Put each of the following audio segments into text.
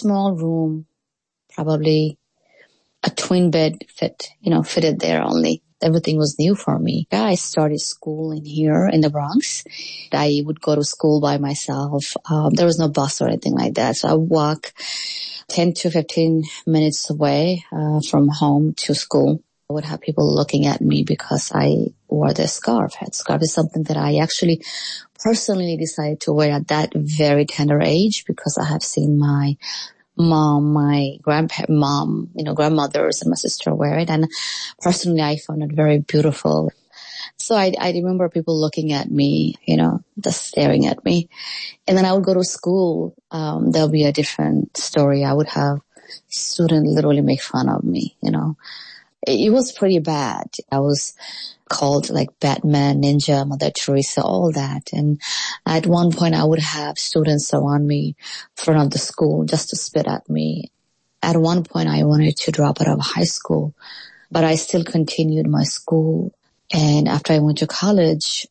small room, probably a twin bed fitted there only. Everything was new for me. I started school in here in the Bronx. I would go to school by myself. There was no bus or anything like that. So I walk 10 to 15 minutes away from home to school. I would have people looking at me because I wore the scarf. Scarf is something that I actually personally decided to wear at that very tender age because I have seen my mom, my grandmothers and my sister wear it. And personally, I found it very beautiful. So I remember people looking at me, just staring at me. And then I would go to school. There'll be a different story. I would have students literally make fun of me, It was pretty bad. I was called like Batman, Ninja, Mother Teresa, all that. And at one point I would have students surround me in front of the school just to spit at me. At one point I wanted to drop out of high school, but I still continued my school. And after I went to college,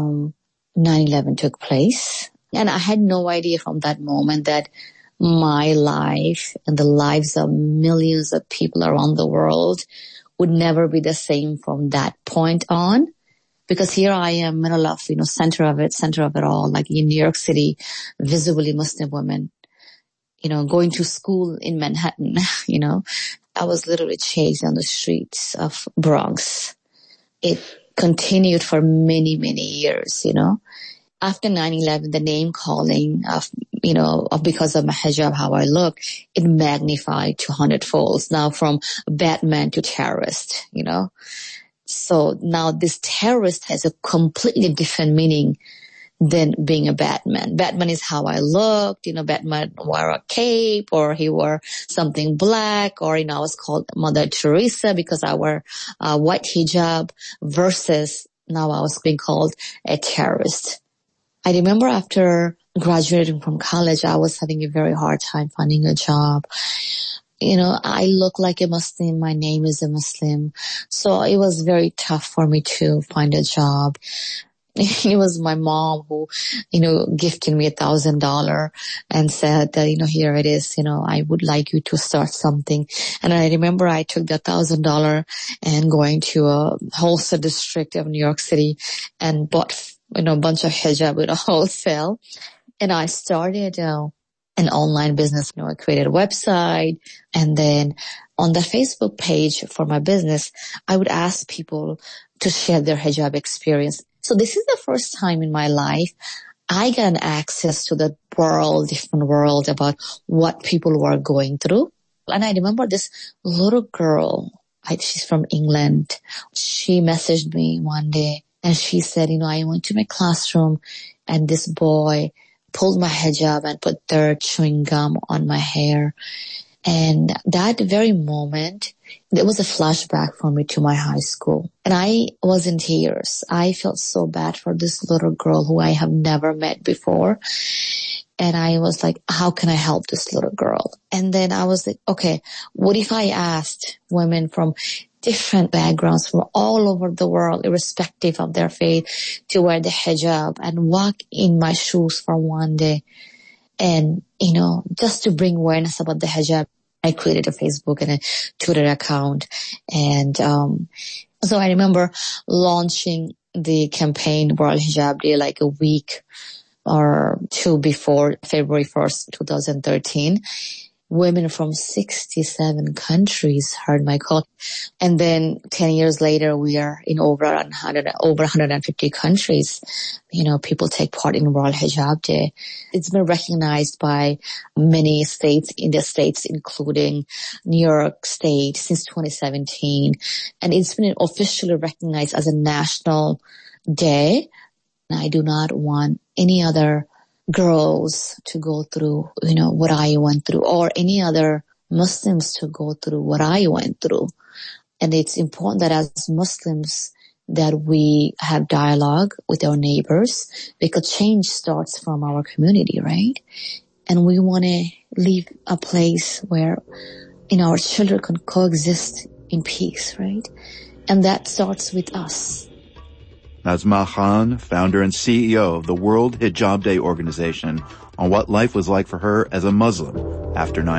9/11 took place. And I had no idea from that moment that my life and the lives of millions of people around the world would never be the same from that point on. Because here I am, middle of, center of it all, like in New York City, visibly Muslim women, going to school in Manhattan, I was literally chased on the streets of Bronx. It continued for many, many years, After 9/11, the name calling because of my hijab, how I look, it magnified to 100 folds. Now from Batman to terrorist, So now this terrorist has a completely different meaning than being a Batman. Batman is how I looked, Batman wore a cape or he wore something black or, I was called Mother Teresa because I wore a white hijab versus now I was being called a terrorist. I remember after graduating from college, I was having a very hard time finding a job. I look like a Muslim. My name is a Muslim. So it was very tough for me to find a job. It was my mom who, gifted me $1,000 and said that, here it is, I would like you to start something. And I remember I took that $1,000 and going to a wholesale district of New York City and bought a bunch of hijab with a wholesale. And I started an online business. I created a website. And then on the Facebook page for my business, I would ask people to share their hijab experience. So this is the first time in my life I got access to the different world about what people were going through. And I remember this little girl, she's from England. She messaged me one day. And she said, I went to my classroom and this boy pulled my hijab and put their chewing gum on my hair. And that very moment, there was a flashback for me to my high school. And I was in tears. I felt so bad for this little girl who I have never met before. And I was like, how can I help this little girl? And then I was like, okay, what if I asked women from different backgrounds from all over the world, irrespective of their faith, to wear the hijab and walk in my shoes for one day. And, just to bring awareness about the hijab, I created a Facebook and a Twitter account. And so I remember launching the campaign World Hijab Day like a week or two before February 1st, 2013. Women from 67 countries heard my call. And then 10 years later, we are in over 150 countries. People take part in World Hijab Day. It's been recognized by many states in the States, including New York State since 2017. And it's been officially recognized as a national day. I do not want any other girls to go through, what I went through, or any other Muslims to go through what I went through. And it's important that as Muslims that we have dialogue with our neighbors, because change starts from our community, right? And we want to leave a place where, our children can coexist in peace, right? And that starts with us. Nazma Khan, founder and CEO of the World Hijab Day organization, on what life was like for her as a Muslim after 9/11.